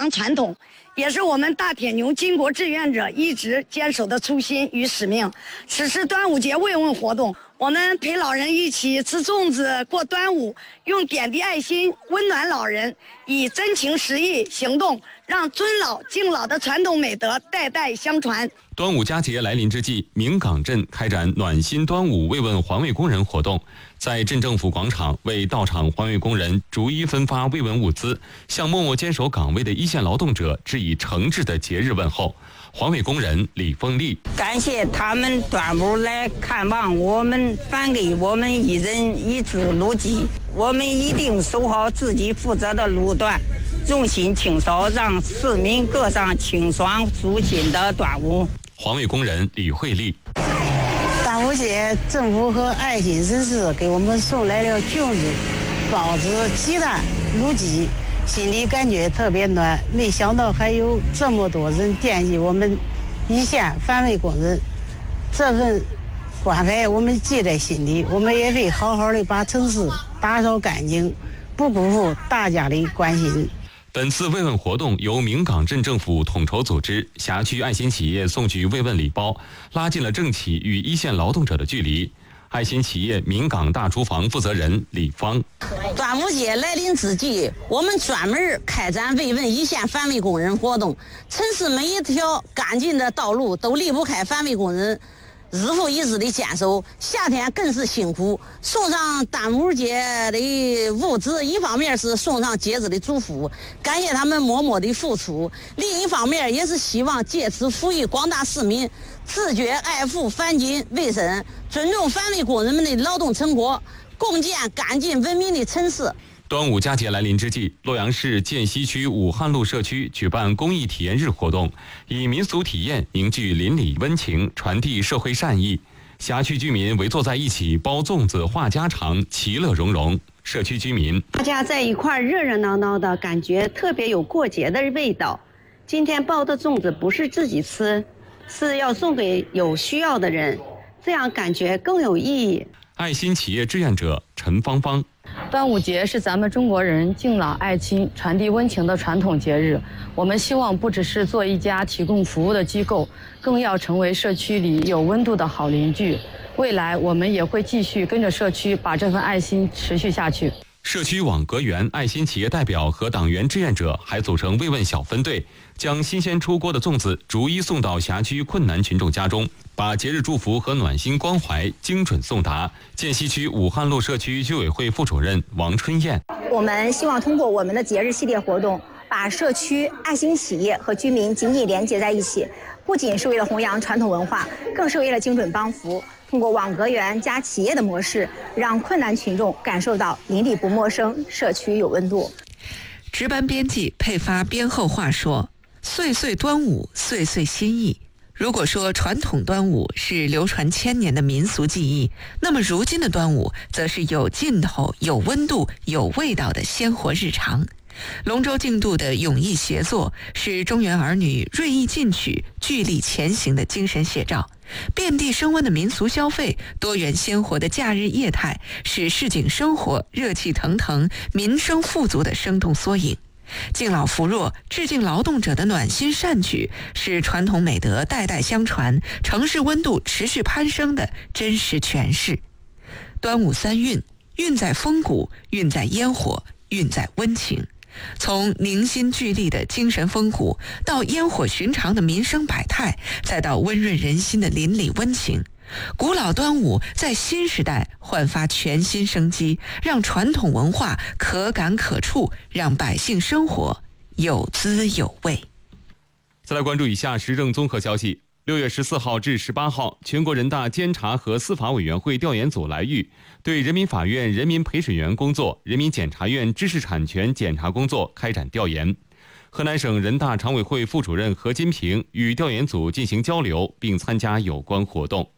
扬传统，也是我们大铁牛巾帼志愿者一直坚守的初心与使命。此次端午节慰问活动，我们陪老人一起吃粽子过端午，用点滴爱心温暖老人，以真情实意行动，让尊老敬老的传统美德代代相传。 端午佳节来临之际，明岗镇开展暖心端午慰问环卫工人活动，在镇政府广场为到场环卫工人逐一分发慰问物资，向默默坚守岗位的一线劳动者致以诚挚的节日问候。环卫工人李凤丽： 感谢他们端午来看望我们，颁给我们一人一支路旗，我们一定守好自己负责的路段，用心清扫，让市民过上清爽舒心的端午。 环卫工人李慧丽： 端午节，政府和爱心人士给我们送来了粽子、包子、鸡蛋、卤鸡，心里感觉特别暖。没想到还有这么多人惦记我们一线环卫工人，这份关怀我们记在心里，我们也会好好的把城市打扫干净，不辜负大家的关心。 本次慰问活动由明岗镇政府统筹组织，辖区爱心企业送去慰问礼包，拉近了政企与一线劳动者的距离。爱心企业明岗大厨房负责人李芳： 端午节来临之际，我们专门开展慰问一线环卫工人活动。城市每一条干净的道路都离不开环卫工人日复一日的坚守，夏天更是辛苦。送上端午节的物资，一方面是送上节日的祝福，感谢他们默默的付出；另一方面也是希望借此呼吁广大市民自觉爱护环境卫生，尊重环卫工人们的劳动成果，共建干净文明的城市。 端午佳节来临之际，洛阳市涧西区武汉路社区举办公益体验日活动，以民俗体验凝聚邻里温情，传递社会善意。辖区居民围坐在一起包粽子、话家常，其乐融融。社区居民： 大家在一块热热闹闹的感觉，特别有过节的味道。今天包的粽子不是自己吃，是要送给有需要的人，这样感觉更有意义。 爱心企业志愿者陈芳芳： 端午节是咱们中国人敬老爱亲、传递温情的传统节日。我们希望不只是做一家提供服务的机构，更要成为社区里有温度的好邻居。未来我们也会继续跟着社区，把这份爱心持续下去。 社区网格员、爱心企业代表和党员志愿者还组成慰问小分队，将新鲜出锅的粽子逐一送到辖区困难群众家中，把节日祝福和暖心关怀精准送达。涧西区武汉路社区居委会副主任王春燕： 我们希望通过我们的节日系列活动，把社区爱心企业和居民紧紧连接在一起，不仅是为了弘扬传统文化，更是为了精准帮扶。通过网格员加企业的模式，让困难群众感受到邻里不陌生，社区有温度。 值班编辑配发编后话说：岁岁端午，岁岁新意。如果说传统端午是流传千年的民俗技艺，那么如今的端午则是有劲头、有温度、有味道的鲜活日常。龙舟竞渡的勇毅协作，是中原儿女锐意进取、聚力前行的精神写照。遍地升温的民俗消费，多元鲜活的假日业态，是市井生活热气腾腾、民生富足的生动缩影。敬老扶弱、致敬劳动者的暖心善举，是传统美德代代相传、城市温度持续攀升的真实诠释。端午三韵，韵在风骨，韵在烟火，韵在温情。从凝心聚力的精神风骨，到烟火寻常的民生百态，再到温润人心的邻里温情，古老端午在新时代焕发全新生机，让传统文化可感可触，让百姓生活有滋有味。 再来关注以下时政综合消息。6月14号至18号，全国人大监察和司法委员会调研组来渝，对人民法院人民陪审员工作、人民检察院知识产权检查工作开展调研。河南省人大常委会副主任何金平与调研组进行交流，并参加有关活动。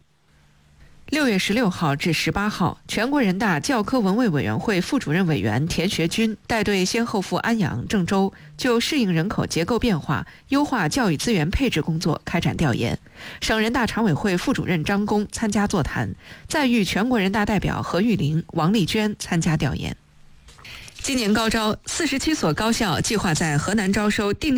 6月16号至18号，全国人大教科文卫委员会副主任委员田学军带队先后赴安阳、郑州，就适应人口结构变化、优化教育资源配置工作开展调研。省人大常委会副主任张弓参加座谈，再遇全国人大代表何玉玲、王丽娟参加调研。今年高招，47所高校计划在河南招收定